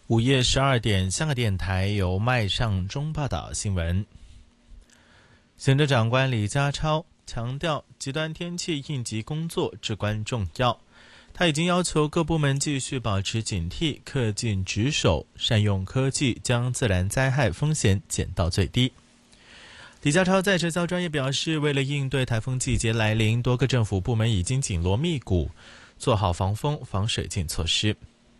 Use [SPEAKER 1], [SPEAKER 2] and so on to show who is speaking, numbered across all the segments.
[SPEAKER 1] 午夜12点，香港电台由麦尚中报道新闻。行政长官李家超强调，极端天气应急工作至关重要。他已经要求各部门继续保持警惕，恪尽职守，善用科技，将自然灾害风险减到最低。李家超在社交专业表示，为了应对台风季节来临，多个政府部门已经紧锣密鼓，做好防风防水浸措施。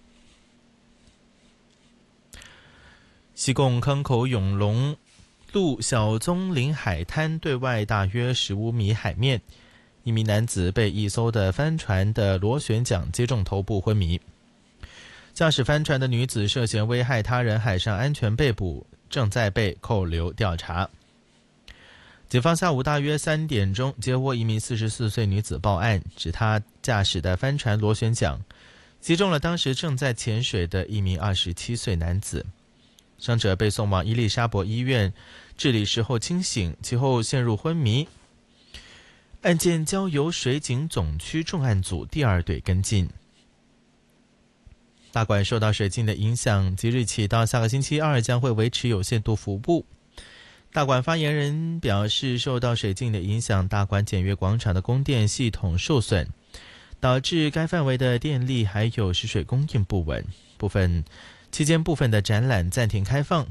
[SPEAKER 1] 西贡坑口永隆路小棕林海滩对外大约15米海面，一名男子被一艘的帆船的螺旋桨击中头部昏迷。驾驶帆船的女子涉嫌危害他人海上安全被捕，正在被扣留调查。警方下午大约3点钟接获一名44岁女子报案，指她驾驶的帆船螺旋桨击中了当时正在潜水的一名27岁男子。伤者被送往伊丽莎白医院治理时候清醒，其后陷入昏迷。案件交由水警总区重案组第2队跟进。大馆受到水浸的影响，即日起到下个星期二将会维持有限度服务。大馆发言人表示，受到水浸的影响，大馆检阅广场的供电系统受损，导致该范围的电力还有食水供应不稳，期间部分的展览暂停开放，